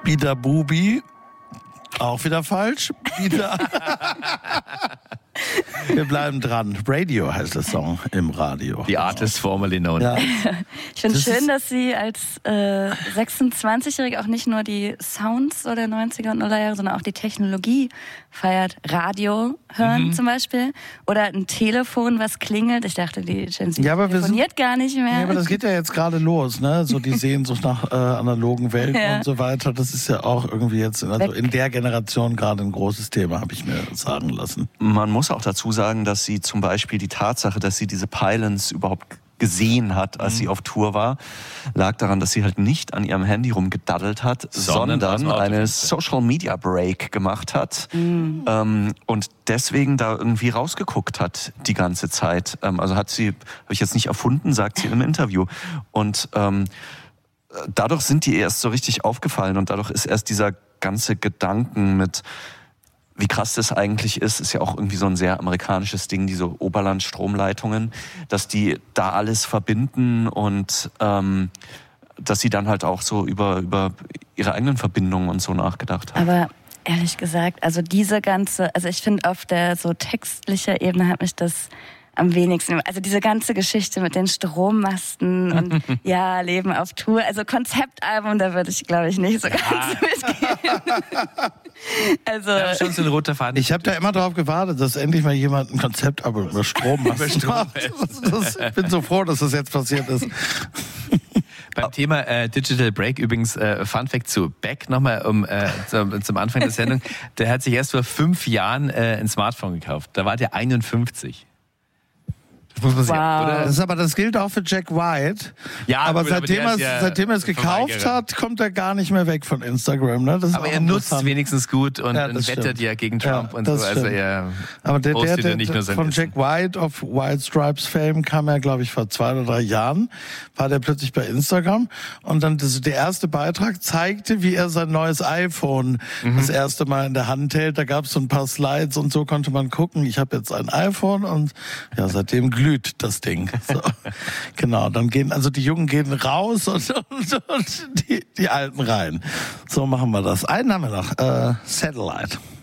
Bida Bubi. Auch wieder falsch. Bida. Wir bleiben dran. Radio heißt der Song im Radio. The artist formerly known. Ja. Ich finde es schön, dass sie als 26-Jährige auch nicht nur die Sounds der 90er und 0er Jahre, sondern auch die Technologie feiert. Radio hören zum Beispiel. Oder ein Telefon, was klingelt. Ich dachte, die Gen Z telefoniert gar nicht mehr. Ja, aber das geht ja jetzt gerade los, ne? So die Sehnsucht nach analogen Welten und so weiter. Das ist ja auch irgendwie jetzt in der Generation gerade ein großes Thema, habe ich mir sagen lassen. Man muss auch dazu sagen, dass sie zum Beispiel die Tatsache, dass sie diese Pylons überhaupt gesehen hat, als sie auf Tour war, lag daran, dass sie halt nicht an ihrem Handy rumgedaddelt hat, sondern eine Social-Media-Break gemacht hat und deswegen da irgendwie rausgeguckt hat die ganze Zeit. Also habe ich jetzt nicht erfunden, sagt sie im Interview. Und dadurch sind die erst so richtig aufgefallen und dadurch ist erst dieser ganze Gedanken mit wie krass das eigentlich ist ja auch irgendwie so ein sehr amerikanisches Ding, diese Oberland-Stromleitungen, dass die da alles verbinden und dass sie dann halt auch so über ihre eigenen Verbindungen und so nachgedacht haben. Aber ehrlich gesagt, also ich finde auf der so textlicher Ebene hat mich das am wenigsten, also diese ganze Geschichte mit den Strommasten und Leben auf Tour, also Konzeptalbum, da würde ich glaube ich nicht so ganz mitgehen. Also schon so ein roter Faden. Ich habe da immer drauf gewartet, dass endlich mal jemand ein Konzeptalbum über Strommasten macht. Ich bin so froh, dass das jetzt passiert ist. Beim Thema Digital Break übrigens, Fun Fact zu Beck nochmal zum Anfang der Sendung. Der hat sich erst vor 5 Jahren ein Smartphone gekauft. Da war der 51. Das muss man sehen, oder? Das gilt auch für Jack White. Ja, aber gut, seitdem er es gekauft hat, kommt er gar nicht mehr weg von Instagram. Ne? Das ist aber er nutzt wenigstens gut und wettert ja gegen Trump und so. Also er postet ja nicht nur sein von Jack White auf White Stripes Fame kam er, glaube ich, vor 2 oder 3 Jahren. War der plötzlich bei Instagram und dann der erste Beitrag zeigte, wie er sein neues iPhone das erste Mal in der Hand hält. Da gab es so ein paar Slides und so konnte man gucken. Ich habe jetzt ein iPhone und seitdem glüht das Ding. So. Genau, dann gehen, also die Jungen gehen raus und die Alten rein. So machen wir das. Einen haben wir noch, Satellite.